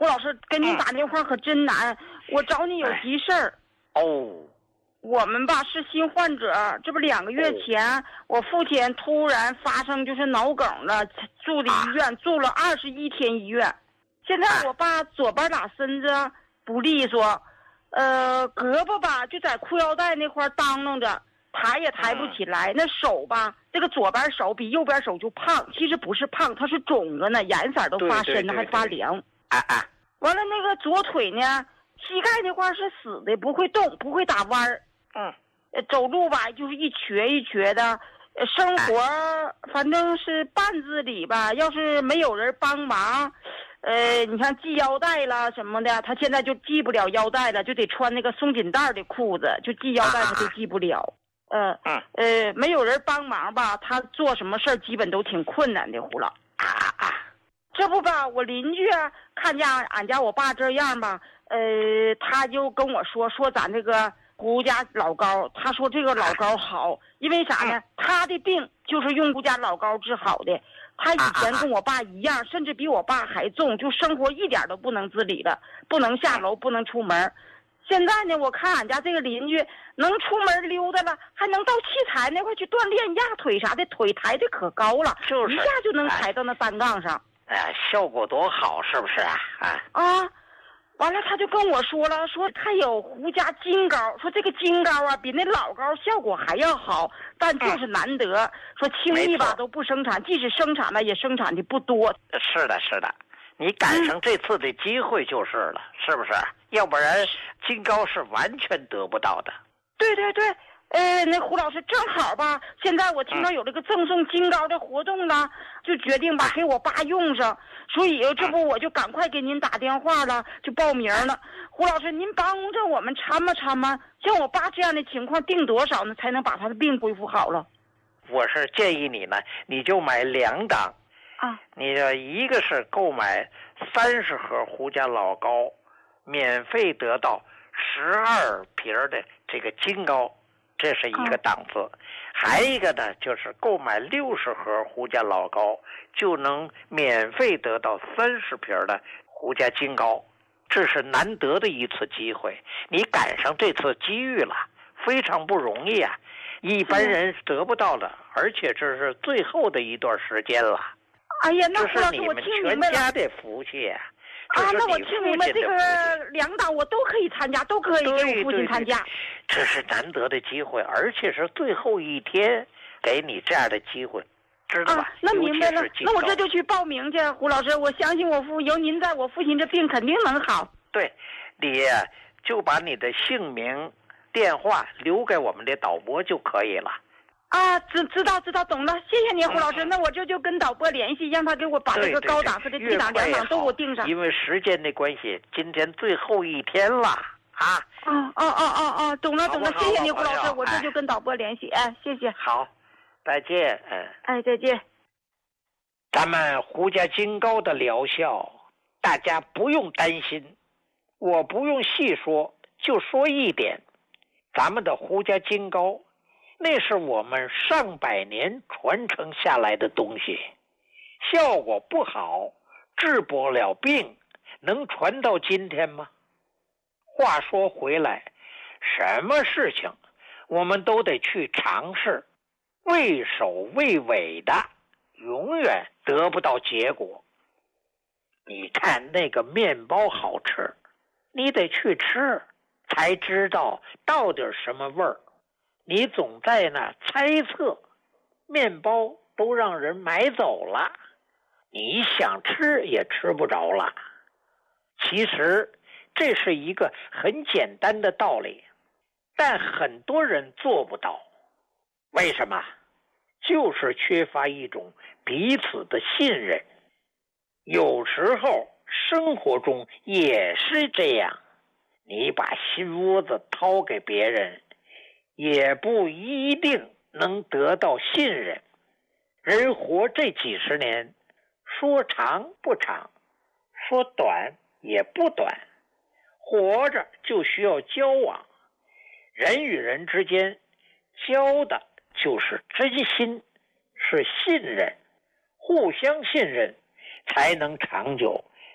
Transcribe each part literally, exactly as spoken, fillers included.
胡老师给您打电话可真难，我找你有急事儿。 哦， 我们吧是新患者，这不两个月前、哦、我父亲突然发生就是脑梗了，住的医院、啊、住了二十一天医院。现在我爸左边俩身子不利索，呃，胳膊吧就在裤腰带那块当啷着，抬也抬不起来。嗯、那手吧，这个左边手比右边手就胖，其实不是胖，它是肿着呢，颜色都发深了，还发凉。 啊啊！ 完了那个左腿呢，膝盖那块是死的，不会动，不会打弯儿。 嗯， 走路吧就是一瘸一瘸的，生活反正是半自理吧。要是没有人帮忙，呃，你看系腰带了什么的，他现在就系不了腰带了，就得穿那个松紧带的裤子，就系腰带他就系不了。呃呃，没有人帮忙吧，他做什么事儿基本都挺困难的。胡老啊啊， 这不吧，我邻居啊，看见俺家我爸这样吧，呃，他就跟我说说咱这个胡家老膏，他说这个老膏好，因为啥呢？他的病就是用胡家老膏治好的。他以前跟我爸一样，甚至比我爸还重，就生活一点都不能自理了，不能下楼，不能出门。现在呢，我看俺家这个邻居能出门溜达了，还能到器材那块去锻炼压腿啥的，腿抬的可高了， 就是一下就能抬到那单杠上。 哎，效果多好，是不是啊？啊啊！完了，他就跟我说了，说他有胡家金膏，说这个金膏啊比那老膏效果还要好，但就是难得，嗯、说轻易吧都不生产，即使生产了也生产的不多。 是的，是的，你赶上这次的机会就是了，嗯、是不是？要不然金膏是完全得不到的。 对对对。呃，那胡老师正好吧，现在我听到有这个赠送金膏的活动了，嗯、就决定吧给我爸用上，所以这不我就赶快给您打电话了，就报名了。胡老师，您帮着我们参谋参谋，像我爸这样的情况定多少呢，才能把他的病恢复好了？ 我是建议你呢，你就买两档啊， 你的一个是购买三十盒胡家老膏，免费得到十二瓶的这个金膏。这是一个档次，还一个呢，就是购买六十盒胡家老膏，就能免费得到三十瓶的胡家金膏，这是难得的一次机会，你赶上这次机遇了，非常不容易啊，一般人得不到的，而且这是最后的一段时间了。 哎呀，那胡老师我听明白了，这是你们全家的福气啊。 啊，那我听明白，这个两档我都可以参加，都可以给我父亲参加。 这是难得的机会，而且是最后一天给你这样的机会，知道吧？ 啊，那明白了，那我这就去报名去。胡老师，我相信我父有您在，我父亲这病肯定能好。 对，你就把你的姓名、电话留给我们的导播就可以了。 啊，知知道知道懂了，谢谢您，胡老师。嗯、那我这就跟导播联系，让他给我把这个高档次的低档两档都给我定上。 因为时间的关系，今天最后一天了啊！ 哦哦哦哦哦，懂了懂了，谢谢您，胡老师，我这就跟导播联系。哎，谢谢。 好，再见。嗯。 哎，再见。 咱们胡家金膏的疗效，大家不用担心，我不用细说，就说一点，咱们的胡家金膏。那是我们上百年传承下来的东西，效果不好，治不了病，能传到今天吗？话说回来，什么事情我们都得去尝试，畏首畏尾的永远得不到结果。你看那个面包好吃，你得去吃才知道到底什么味儿。你总在那猜测，面包都让人买走了，你想吃也吃不着了。其实这是一个很简单的道理，但很多人做不到。为什么？就是缺乏一种彼此的信任。有时候生活中也是这样，你把心窝子掏给别人，也不一定能得到信任。人活这几十年，说长不长，说短也不短，活着就需要交往。人与人之间交的就是真心，是信任，互相信任才能长久，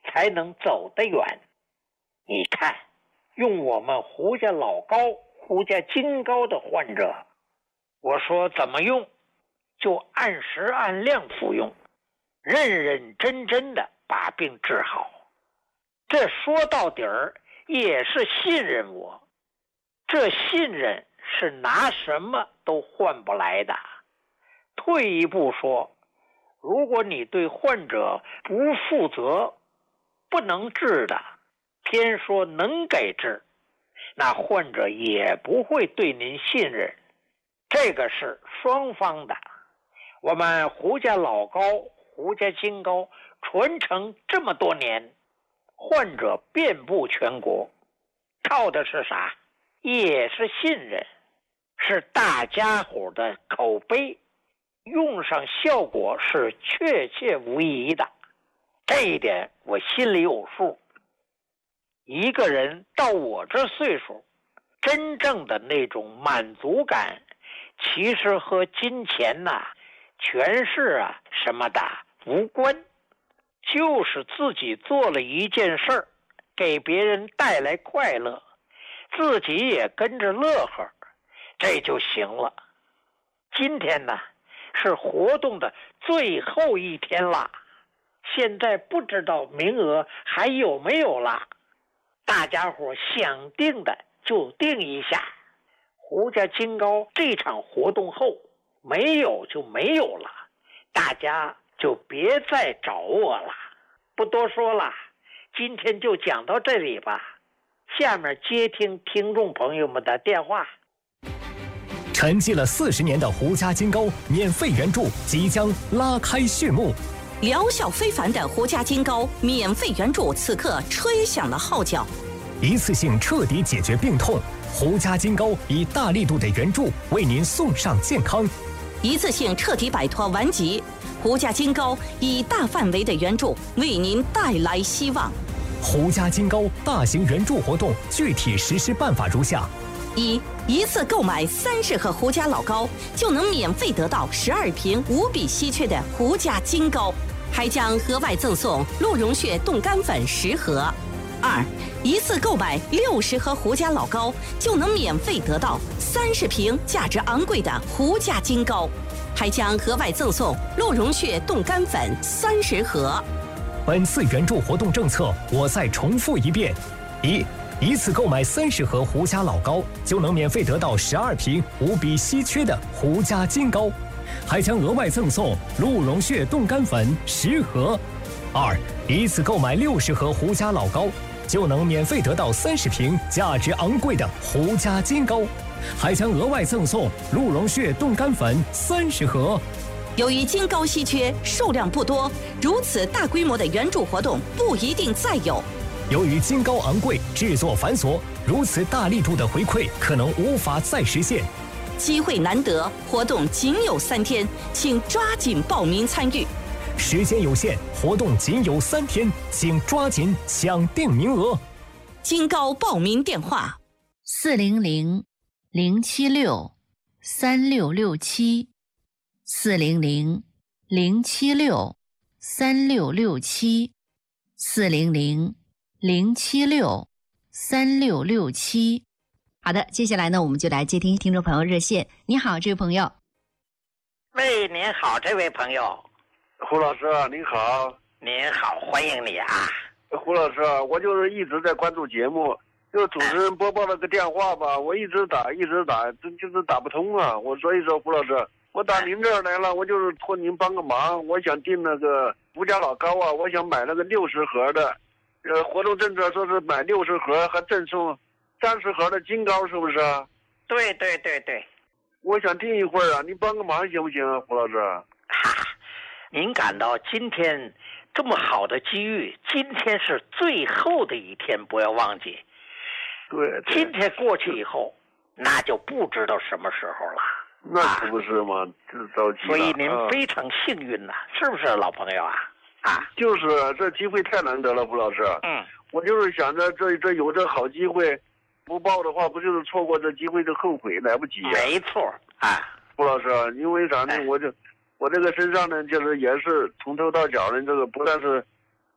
才能走得远。你看，用我们胡家老高、胡家金高的患者，我说怎么用，就按时按量服用，认认真真的把病治好。这说到底儿也是信任我，这信任是拿什么都换不来的。退一步说，如果你对患者不负责，不能治的，偏说能给治，那患者也不会对您信任。这个是双方的。我们胡家老高、胡家金高传承这么多年，患者遍布全国，靠的是啥？也是信任，是大家伙的口碑，用上效果是确切无疑的。这一点我心里有数。一个人到我这岁数，真正的那种满足感，其实和金钱呐、啊、权势啊什么的无关，就是自己做了一件事儿，给别人带来快乐，自己也跟着乐呵，这就行了。今天呢，是活动的最后一天了，现在不知道名额还有没有了，大家伙想定的就定一下。胡家金高这场活动后没有就没有了，大家就别再找我了。不多说了，今天就讲到这里吧。下面接听听众朋友们的电话。 沉寂了四十年的胡家金高免费援助即将拉开序幕， 疗效非凡的胡家金高免费援助此刻吹响了号角， 一次性彻底解决病痛。胡家金高以大力度的援助为您送上健康， 一次性彻底摆脱顽疾。胡家金高以大范围的援助为您带来希望。 胡家金高大型援助活动具体实施办法如下： 一、一次购买三十盒胡家老高，就能免费得到十二瓶无比稀缺的胡家金高，还将额外赠送鹿茸血冻干粉十盒。二、一次购买六十盒胡家老高，就能免费得到三十瓶价值昂贵的胡家金高，还将额外赠送鹿茸血冻干粉三十盒。 本次援助活动政策我再重复一遍：一、一次购买三十盒胡家老高，就能免费得到十二瓶无比稀缺的胡家金高，还将额外赠送鹿茸血冻干粉十盒。二、一次购买六十盒胡家老高，就能免费得到三十瓶价值昂贵的胡家金高，还将额外赠送鹿茸血冻干粉三十盒。 由于金高稀缺，数量不多，如此大规模的援助活动不一定再有。 由于金高昂贵，制作繁琐，如此大力度的回馈可能无法再实现。 机会难得，活动仅有三天，请抓紧报名参与。 时间有限，活动仅有三天，请抓紧抢定名额。 金高报名电话： 四零零零七六三六六七，四零零零七六三六六七，四零零零七六三六六七。好的，接下来呢，我们就来接听听众朋友热线。你好，这位朋友。 喂，您好，这位朋友。 胡老师您好。 您好，欢迎你啊。 胡老师，我就是一直在关注节目，就是主持人播报了个电话吧，我一直打一直打，就就是打不通啊。我所以说胡老师，我打您这儿来了，我就是托您帮个忙，我想订那个胡家老高啊，我想买那个六十盒的，呃，活动政策说是买六十盒还赠送三十盒的金高，是不是？ 对对对对。 我想订一会儿啊，您帮个忙行不行啊，胡老师？ 哈，您感到今天这么好的机遇，今天是最后的一天，不要忘记。 对，对今天过去以后，那就不知道什么时候了。 那可不是吗？这着急了。 所以您非常幸运呐、啊，是不是老朋友啊？啊， 就是这机会太难得了，胡老师。 嗯， 我就是想着这这有这好机会，不报的话，不就是错过这机会就后悔来不及呀、啊？ 没错啊， 胡老师，因为啥呢？ 哎、 我这我这个身上呢，就是也是从头到脚呢，这个不但是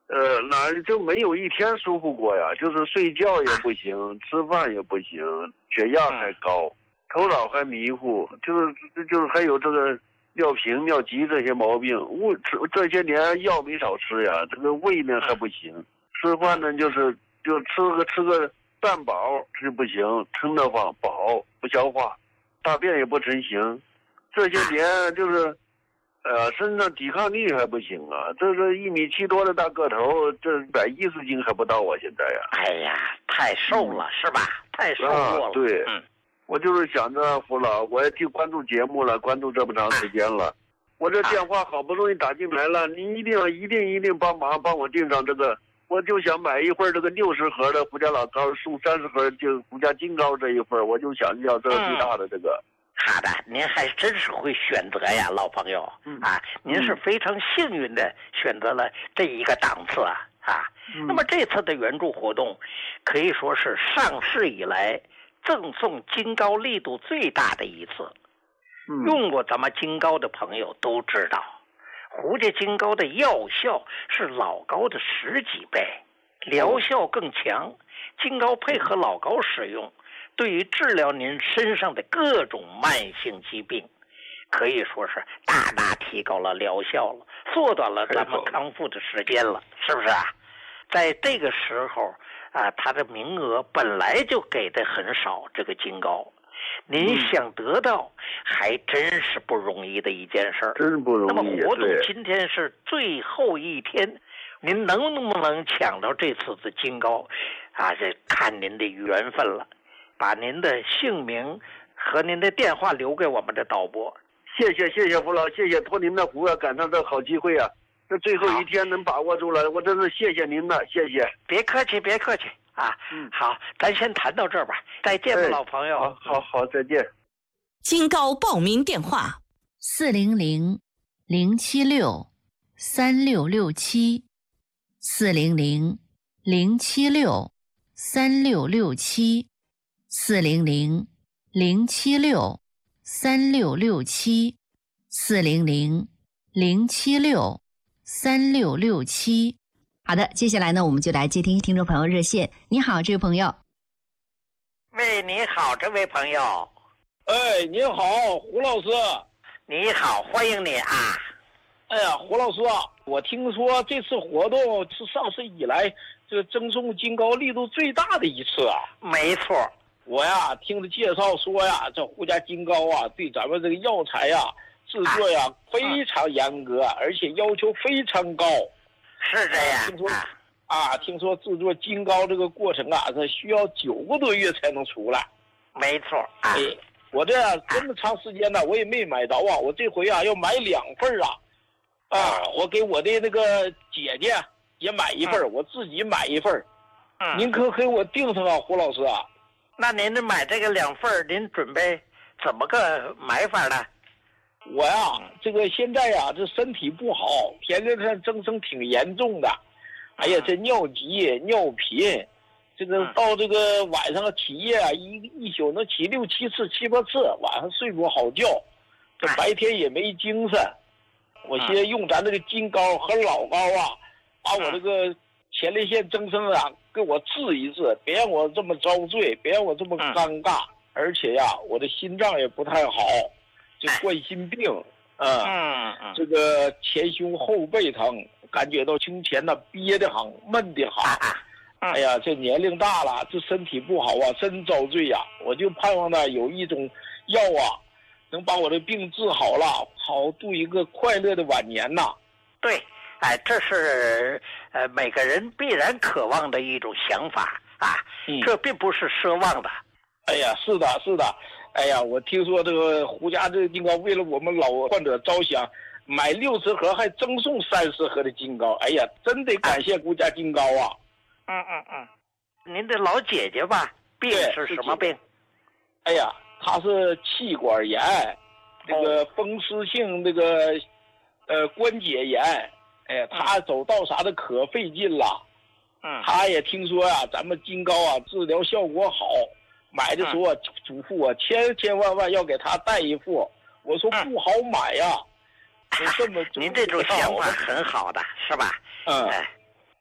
呃，哪就没有一天舒服过呀？就是睡觉也不行，啊、吃饭也不行，血压还高，嗯、头脑还迷糊，就是就是还有这个尿频、尿急这些毛病。我吃这些年药没少吃呀，这个胃呢还不行，吃饭呢就是就吃个吃个蛋饱是不行，撑得慌饱不消化，大便也不成形。这些年就是。呃，身上抵抗力还不行啊！这是一米七多的大个头，这一百一十斤还不到啊！现在呀， 哎呀，太瘦了、嗯、是吧？太瘦弱了。 啊、对， 嗯， 我就是想着胡老，我也去关注节目了，关注这么长时间了，啊、我这电话好不容易打进来了，您、啊、一定要一定一定帮忙帮我订上这个，我就想买一份这个六十盒的胡家老膏，送三十盒就胡家金膏这一份，我就想要这个最大的这个。嗯好的，您还真是会选择呀，老朋友啊！您是非常幸运的选择了这一个档次啊啊！那么这次的援助活动可以说是上市以来赠送金膏力度最大的一次。用过咱们金膏的朋友都知道，胡家金膏的药效是老膏的十几倍，疗效更强。金膏配合老膏使用，对于治疗您身上的各种慢性疾病，可以说是大大提高了疗效了，缩短了咱们康复的时间了，是不是啊？在这个时候啊，它的名额本来就给的很少，这个金膏，您想得到还真是不容易的一件事儿， 真不容易。 那么活动今天是最后一天，您能不能抢到这次的金膏啊？这看您的缘分了。把您的姓名和您的电话留给我们的导播。 谢谢谢谢胡老，谢谢托您的福啊，赶上这好机会啊，这最后一天能把握住了，我真是谢谢您了，谢谢。 别客气别客气啊，嗯，好，咱先谈到这儿吧，再见吧，哎、老朋友。 好好好，再见。 金膏报名电话： 四零零零七六三六六七，四零零零七六三六六七。四零零零七六三六六七，四零零零七六三六六七。 好的，接下来呢，我们就来接听听众朋友热线。你好，这位朋友。 喂，你好，这位朋友。 哎，你好，胡老师。 你好，欢迎你啊。 哎呀，胡老师啊，我听说这次活动是上市以来这个赠送金膏力度最大的一次啊。 没错。 我呀，听着介绍说呀，这胡家金膏啊，对咱们这个药材呀制作呀、啊、非常严格，而且要求非常高。 是这样。 听说啊，听说制作金膏这个过程啊，这需要九个多月才能出来。 没错。 哎，我这这么长时间呢，我也没买着啊。我这回啊要买两份啊，啊，我给我的那个姐姐也买一份，嗯、我自己买一份。嗯，您可给我订上啊，胡老师啊。 那您这买这个两份，您准备怎么个买法呢？ 我呀，这个现在呀，这身体不好，天天这增生挺严重的。哎呀，这尿急、尿频，这个到这个晚上起夜啊，一一宿能起六七次、七八次，晚上睡不好觉，这白天也没精神。我现在用咱这个金膏和老膏啊，把我这个前列腺增生啊。给我治一治，别让我这么遭罪，别让我这么尴尬。嗯、而且呀，我的心脏也不太好，这冠心病，嗯，嗯嗯这个前胸后背疼，感觉到胸前呢憋得很，闷得很。嗯、哎呀，这年龄大了，这身体不好啊，真遭罪呀！我就盼望呢有一种药啊，能把我的病治好了，好度一个快乐的晚年呐。 对。哎，这是呃每个人必然渴望的一种想法啊，嗯、这并不是奢望的。 哎呀，是的，是的。哎呀，我听说这个胡家这个金膏为了我们老患者着想，买六十盒还赠送三十盒的金膏。哎呀，真得感谢胡家金膏啊！ 嗯嗯嗯，您的老姐姐吧，病是什么病？ 哎呀，她是气管炎，这个风湿性那个呃关节炎。哎呀，他走道啥的可费劲了，嗯，他也听说呀、啊，咱们金膏啊治疗效果好，买的时候啊，嘱咐我千千万万要给他带一副。我说不好买呀、啊，嗯、这么您这种想法很好的，是吧？ 嗯， 哎，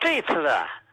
这次啊